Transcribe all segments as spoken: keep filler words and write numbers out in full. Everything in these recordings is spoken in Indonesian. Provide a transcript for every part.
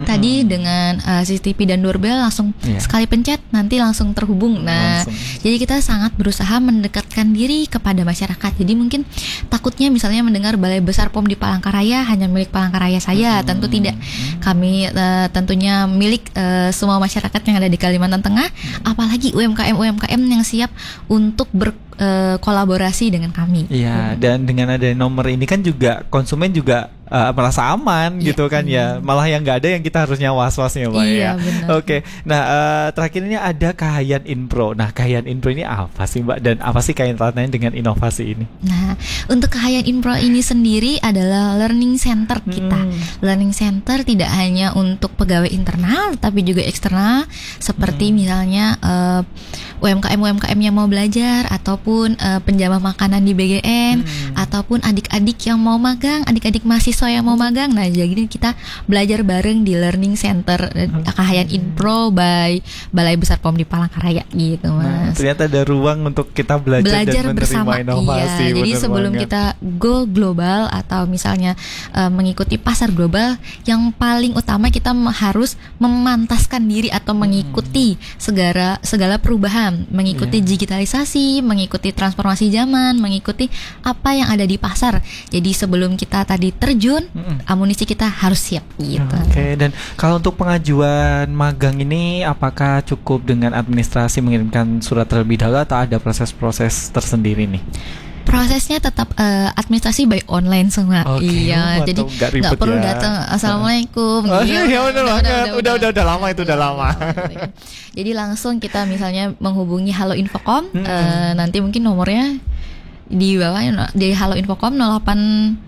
tadi dengan uh, C C T V dan doorbell langsung yeah. sekali pencet nanti langsung terhubung. Nah, langsung. Jadi kita sangat berusaha mendekatkan diri kepada masyarakat. Jadi mungkin takutnya misalnya mendengar Balai Besar P O M di Palangkaraya hanya milik Palangkaraya saya, hmm. tentu tidak. Kami uh, tentunya milik uh, semua masyarakat yang ada di Kalimantan Tengah, hmm. apalagi U M K M U M K M yang siap untuk berkolaborasi uh, dengan kami. Iya, hmm. dan dengan ada nomor ini kan juga konsumen juga Uh, merasa aman yeah. gitu kan ya. Malah yang nggak ada yang kita harusnya was-wasnya Mbak iya, ya. Oke, okay. Nah uh, terakhir ini ada Kahayan Info. Nah Kahayan Info ini apa sih Mbak? Dan apa sih kaitannya dengan inovasi ini? Nah untuk Kahayan Info ini sendiri adalah learning center kita. Hmm. Learning center tidak hanya untuk pegawai internal, tapi juga eksternal. Seperti hmm. misalnya uh, U M K M U M K M yang mau belajar, ataupun uh, penjamah makanan di B G N, hmm. ataupun adik-adik yang mau magang, adik-adik mahasiswa yang mau magang. Nah jadi kita belajar bareng di Learning Center hmm. Kahayan Info by Balai Besar P O M di Palangkaraya gitu Mas. Nah, ternyata ada ruang untuk kita belajar, belajar dan menerima bersama, inovasi. Iya. Jadi sebelum banget. kita go global atau misalnya uh, mengikuti pasar global, yang paling utama kita harus memantaskan diri atau mengikuti hmm. segala segala perubahan, mengikuti yeah. digitalisasi, mengikuti transformasi zaman, mengikuti apa yang ada di pasar. Jadi sebelum kita tadi terjun, Mm-mm. amunisi kita harus siap gitu. Oke, okay. Dan kalau untuk pengajuan magang ini apakah cukup dengan administrasi mengirimkan surat terlebih dahulu atau ada proses-proses tersendiri nih? Prosesnya tetap uh, administrasi by online semua. Okay. Iya, jadi nggak perlu ya. datang. Assalamualaikum. Oh, iya, iya benar banget. Udah, udah, udah, udah lama itu udah lama. Jadi langsung kita misalnya menghubungi Halo Infocom. Hmm. Uh, nanti mungkin nomornya di bawah di Halo Infocom nol delapan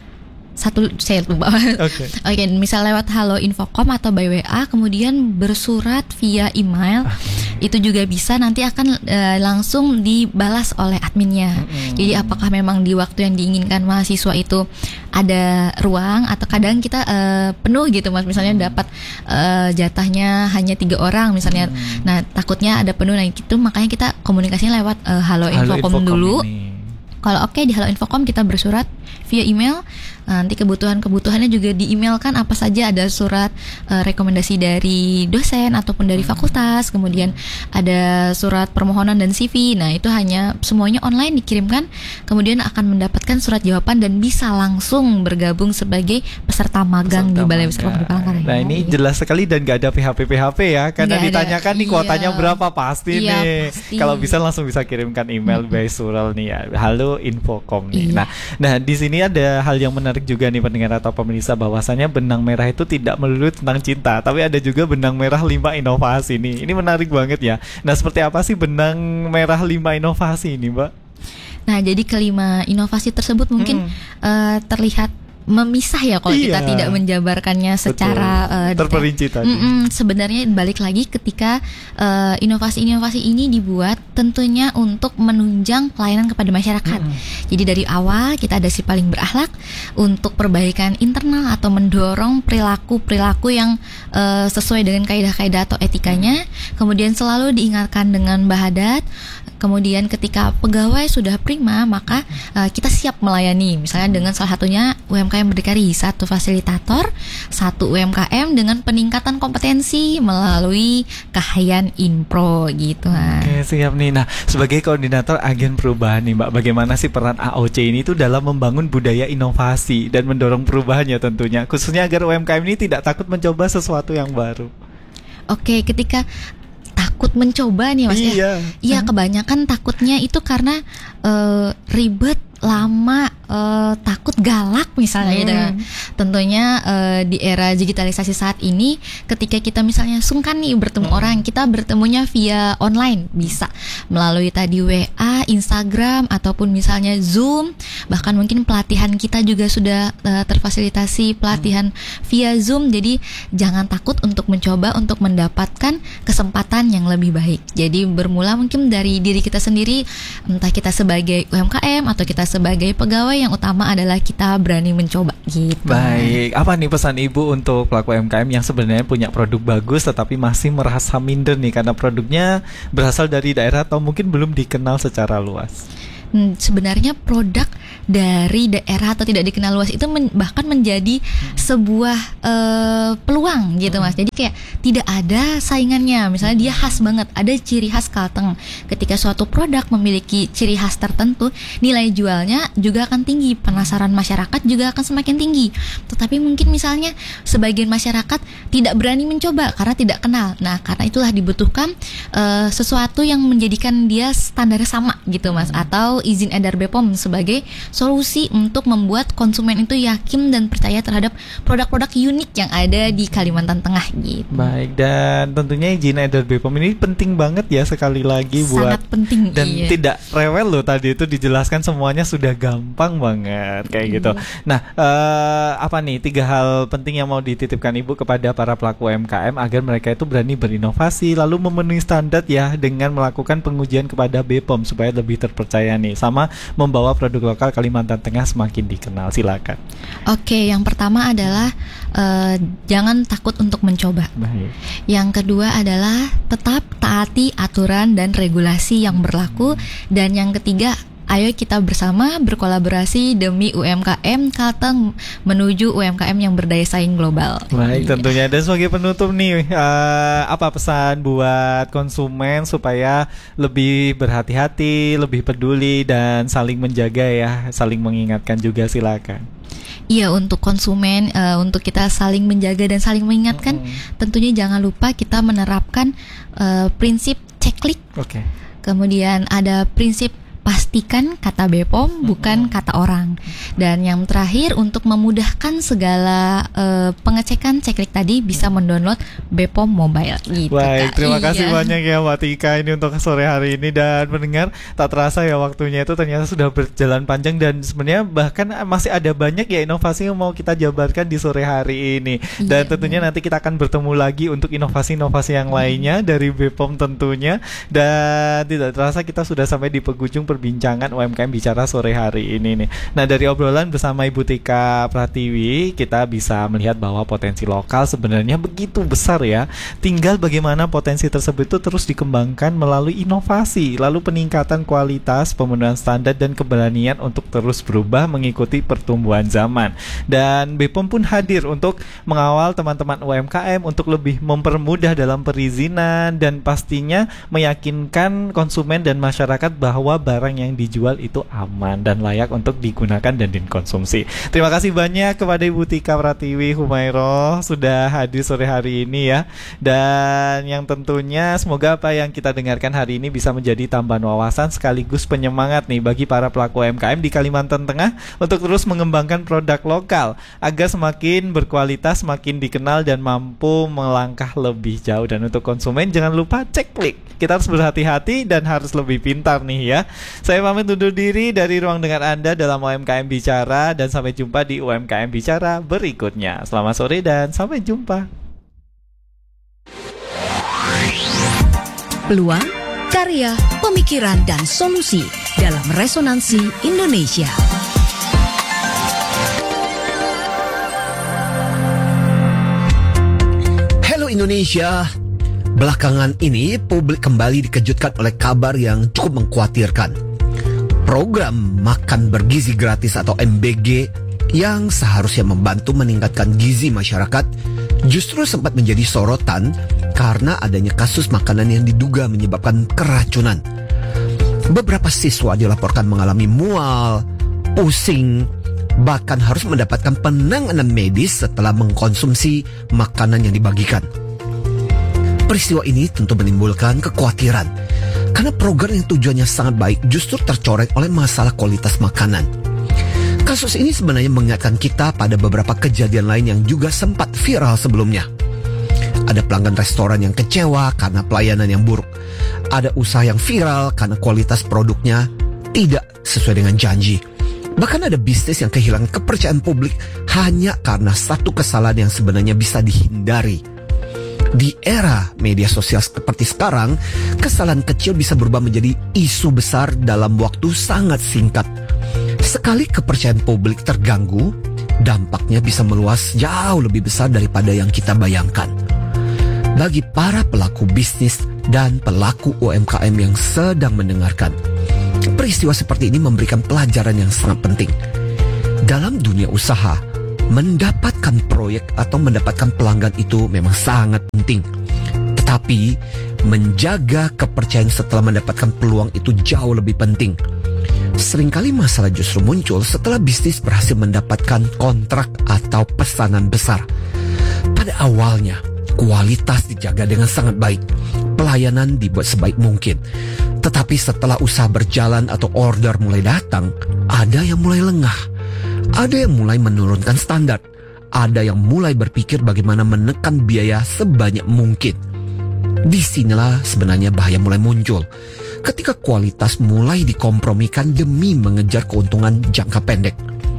satu saya lupa. Oke. Okay. Oke, okay, misal lewat Halo Infocom atau by W A, kemudian bersurat via email, itu juga bisa, nanti akan uh, langsung dibalas oleh adminnya. Mm-hmm. Jadi apakah memang di waktu yang diinginkan mahasiswa itu ada ruang, atau kadang kita uh, penuh gitu Mas, misalnya mm-hmm. dapat uh, jatahnya hanya tiga orang misalnya. Mm-hmm. Nah takutnya ada penuh, nah itu makanya kita komunikasinya lewat uh, Halo, Halo Infocom, Infocom dulu. Kalau oke okay, di Halo Infocom kita bersurat via email. Nanti kebutuhan-kebutuhannya juga di-emailkan apa saja, ada surat uh, rekomendasi dari dosen ataupun dari fakultas, kemudian ada surat permohonan dan C V. Nah itu hanya semuanya online dikirimkan, kemudian akan mendapatkan surat jawaban dan bisa langsung bergabung sebagai peserta magang peserta di Balai Besar P O M di Palangkaraya. Nah ini jelas sekali dan gak ada P H P P H P ya, karena gak ditanyakan ada, nih kuotanya iya. berapa pasti iya, nih. Pasti. Kalau bisa langsung bisa kirimkan email mm-hmm. by Surel nih ya, Halo Infocom nih. Iya. Nah, nah di sini ada hal yang menarik juga nih pendengar atau pemirsa, bahwasannya benang merah itu tidak melulu tentang cinta, tapi ada juga benang merah lima inovasi nih. Ini menarik banget ya. Nah seperti apa sih benang merah lima inovasi ini Mbak? Nah jadi kelima inovasi tersebut mungkin hmm. uh, terlihat memisah ya kalau iya. kita tidak menjabarkannya secara uh, terperinci tadi. Mm-mm, sebenarnya balik lagi ketika uh, inovasi-inovasi ini dibuat tentunya untuk menunjang pelayanan kepada masyarakat. Mm-hmm. Jadi dari awal kita ada si paling berakhlak untuk perbaikan internal atau mendorong perilaku-perilaku yang uh, sesuai dengan kaidah-kaidah atau etikanya. Kemudian selalu diingatkan dengan bahadat. Kemudian ketika pegawai sudah prima, maka uh, kita siap melayani. Misalnya dengan salah satunya U M K M Berdikari, satu fasilitator, satu U M K M dengan peningkatan kompetensi melalui Kahayan Info gitu. Oke, siap nih. Nah, sebagai koordinator agen perubahan nih Mbak, bagaimana sih peran A O C ini itu dalam membangun budaya inovasi dan mendorong perubahannya tentunya, khususnya agar U M K M ini tidak takut mencoba sesuatu yang baru? Oke, ketika takut mencoba nih Mas iya. ya. Iya, kebanyakan takutnya itu karena uh, ribet, lama, uh, takut galak misalnya hmm. gitu. Tentunya uh, di era digitalisasi saat ini, ketika kita misalnya sungkan nih bertemu hmm. orang, kita bertemunya via online, bisa melalui tadi W A, Instagram, ataupun misalnya Zoom. Bahkan mungkin pelatihan kita juga sudah uh, terfasilitasi pelatihan hmm. via Zoom. Jadi jangan takut untuk mencoba untuk mendapatkan kesempatan yang lebih baik. Jadi bermula mungkin dari diri kita sendiri, entah kita sebagai U M K M atau kita sebagai pegawai, yang utama adalah kita berani mencoba gitu. Baik, apa nih pesan Ibu untuk pelaku U M K M yang sebenarnya punya produk bagus tetapi masih merasa minder nih karena produknya berasal dari daerah atau mungkin belum dikenal secara luas? hmm, sebenarnya produk dari daerah atau tidak dikenal luas itu men, bahkan menjadi hmm. sebuah uh, peluang gitu Mas. Jadi kayak tidak ada saingannya. Misalnya dia khas banget, ada ciri khas Kalteng. Ketika suatu produk memiliki ciri khas tertentu, nilai jualnya juga akan tinggi, penasaran masyarakat juga akan semakin tinggi. Tetapi mungkin misalnya sebagian masyarakat tidak berani mencoba karena tidak kenal. Nah, karena itulah dibutuhkan uh, sesuatu yang menjadikan dia standarnya sama gitu Mas, atau izin edar B P O M sebagai solusi untuk membuat konsumen itu yakin dan percaya terhadap produk-produk unik yang ada di Kalimantan Tengah gitu. Baik, dan tentunya izin edar B P O M ini penting banget ya, sekali lagi buat sangat penting dan iya. tidak rewel loh, tadi itu dijelaskan semuanya sudah gampang banget kayak iya. gitu. Nah, uh, apa nih tiga hal penting yang mau dititipkan Ibu kepada para pelaku U M K M agar mereka itu berani berinovasi lalu memenuhi standar ya dengan melakukan pengujian kepada B P O M supaya lebih terpercaya nih, sama membawa produk lokal Kalimantan Tengah semakin dikenal. Silakan. Oke, yang pertama adalah uh, jangan takut untuk mencoba. Baik. Yang kedua adalah tetap taati aturan dan regulasi yang berlaku. Dan yang ketiga, ayo kita bersama berkolaborasi demi U M K M Kalteng menuju U M K M yang berdaya saing global. Baik, tentunya. Dan sebagai penutup nih, uh, apa pesan buat konsumen supaya lebih berhati-hati, lebih peduli dan saling menjaga ya, saling mengingatkan juga, silakan. Iya, untuk konsumen, uh, untuk kita saling menjaga dan saling mengingatkan, mm-hmm. tentunya jangan lupa kita menerapkan uh, prinsip ceklik. Oke. Okay. Kemudian ada prinsip pastikan kata B P O M bukan mm-hmm. kata orang. Dan yang terakhir, untuk memudahkan segala uh, pengecekan ceklik tadi, bisa mendownload B P O M Mobile gitu. Baik, Kak. terima iya. kasih banyak ya Mbak Tika ini untuk sore hari ini. Dan mendengar tak terasa ya waktunya itu ternyata sudah berjalan panjang, dan sebenarnya bahkan masih ada banyak ya inovasi yang mau kita jabarkan di sore hari ini. Dan iya, tentunya iya. nanti kita akan bertemu lagi untuk inovasi-inovasi yang lainnya dari B P O M tentunya. Dan tidak terasa kita sudah sampai di penghujung perbincangan U M K M Bicara sore hari ini nih. Nah, dari obrolan bersama Ibu Tika Pratiwi, kita bisa melihat bahwa potensi lokal sebenarnya begitu besar ya. Tinggal bagaimana potensi tersebut itu terus dikembangkan melalui inovasi, lalu peningkatan kualitas, pemenuhan standar, dan keberanian untuk terus berubah mengikuti pertumbuhan zaman. Dan B P O M pun hadir untuk mengawal teman-teman U M K M untuk lebih mempermudah dalam perizinan dan pastinya meyakinkan konsumen dan masyarakat bahwa barang yang dijual itu aman dan layak untuk digunakan dan dikonsumsi. Terima kasih banyak kepada Ibu Tika Pratiwi Humairah sudah hadir sore hari ini ya. Dan yang tentunya semoga apa yang kita dengarkan hari ini bisa menjadi tambahan wawasan sekaligus penyemangat nih bagi para pelaku U M K M di Kalimantan Tengah untuk terus mengembangkan produk lokal agar semakin berkualitas, semakin dikenal dan mampu melangkah lebih jauh. Dan untuk konsumen jangan lupa cek klik. Kita harus berhati-hati dan harus lebih pintar nih ya. Saya pamit undur diri dari ruang dengar Anda dalam U M K M Bicara, dan sampai jumpa di U M K M Bicara berikutnya. Selamat sore dan sampai jumpa. Peluang, karya, pemikiran, dan solusi dalam Resonansi Indonesia. Halo Indonesia. Belakangan ini publik kembali dikejutkan oleh kabar yang cukup mengkhawatirkan. Program makan bergizi gratis atau M B G yang seharusnya membantu meningkatkan gizi masyarakat justru sempat menjadi sorotan karena adanya kasus makanan yang diduga menyebabkan keracunan. Beberapa siswa dilaporkan mengalami mual, pusing, bahkan harus mendapatkan penanganan medis setelah mengkonsumsi makanan yang dibagikan. Peristiwa ini tentu menimbulkan kekhawatiran karena program yang tujuannya sangat baik justru tercoreng oleh masalah kualitas makanan. Kasus ini sebenarnya mengingatkan kita pada beberapa kejadian lain yang juga sempat viral sebelumnya. Ada pelanggan restoran yang kecewa karena pelayanan yang buruk. Ada usaha yang viral karena kualitas produknya tidak sesuai dengan janji. Bahkan ada bisnis yang kehilangan kepercayaan publik hanya karena satu kesalahan yang sebenarnya bisa dihindari. Di era media sosial seperti sekarang, kesalahan kecil bisa berubah menjadi isu besar dalam waktu sangat singkat. Sekali kepercayaan publik terganggu, dampaknya bisa meluas jauh lebih besar daripada yang kita bayangkan. Bagi para pelaku bisnis dan pelaku U M K M yang sedang mendengarkan, Peristiwa seperti ini memberikan pelajaran yang sangat penting. Dalam dunia usaha, mendapatkan proyek atau mendapatkan pelanggan itu memang sangat penting. Tetapi, menjaga kepercayaan setelah mendapatkan peluang itu jauh lebih penting. Seringkali masalah justru muncul setelah bisnis berhasil mendapatkan kontrak atau pesanan besar. Pada awalnya, kualitas dijaga dengan sangat baik, pelayanan dibuat sebaik mungkin. Tetapi setelah usaha berjalan atau order mulai datang, ada yang mulai lengah, ada yang mulai menurunkan standar, ada yang mulai berpikir bagaimana menekan biaya sebanyak mungkin. Disinilah sebenarnya bahaya mulai muncul, ketika kualitas mulai dikompromikan demi mengejar keuntungan jangka pendek.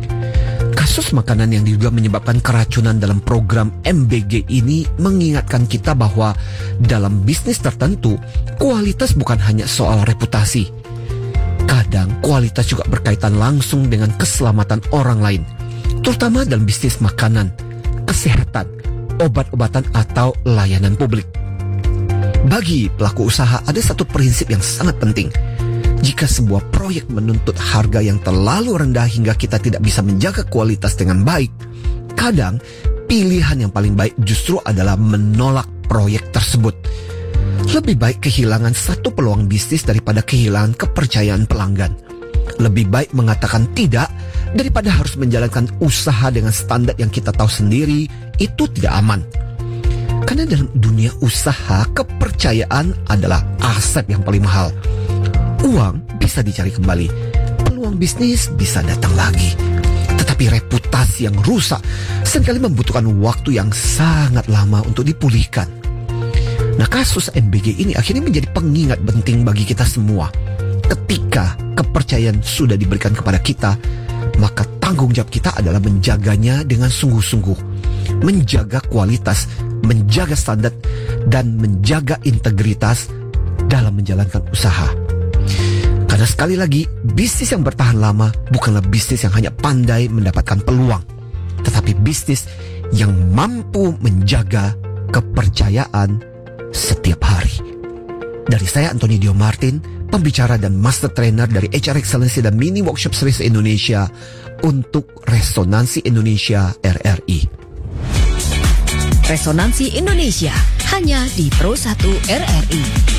Kasus makanan yang diduga menyebabkan keracunan dalam program M B G ini mengingatkan kita bahwa dalam bisnis tertentu, kualitas bukan hanya soal reputasi. Kadang kualitas juga berkaitan langsung dengan keselamatan orang lain, terutama dalam bisnis makanan, kesehatan, obat-obatan atau layanan publik. Bagi pelaku usaha ada satu prinsip yang sangat penting. Jika sebuah proyek menuntut harga yang terlalu rendah hingga kita tidak bisa menjaga kualitas dengan baik, kadang pilihan yang paling baik justru adalah menolak proyek tersebut. Lebih baik kehilangan satu peluang bisnis daripada kehilangan kepercayaan pelanggan. Lebih baik mengatakan tidak daripada harus menjalankan usaha dengan standar yang kita tahu sendiri itu tidak aman. Karena dalam dunia usaha, kepercayaan adalah aset yang paling mahal. Uang bisa dicari kembali, peluang bisnis bisa datang lagi. Tetapi reputasi yang rusak seringkali membutuhkan waktu yang sangat lama untuk dipulihkan. Nah, kasus M B G ini akhirnya menjadi pengingat penting bagi kita semua. Ketika kepercayaan sudah diberikan kepada kita, maka tanggung jawab kita adalah menjaganya dengan sungguh-sungguh. Menjaga kualitas, menjaga standar, dan menjaga integritas dalam menjalankan usaha. Karena sekali lagi, bisnis yang bertahan lama bukanlah bisnis yang hanya pandai mendapatkan peluang, tetapi bisnis yang mampu menjaga kepercayaan setiap hari. Dari saya, Anthony Dio Martin, pembicara dan master trainer dari H R Excellency dan Mini Workshop Series Indonesia untuk Resonansi Indonesia R R I. Resonansi Indonesia hanya di Pro satu R R I.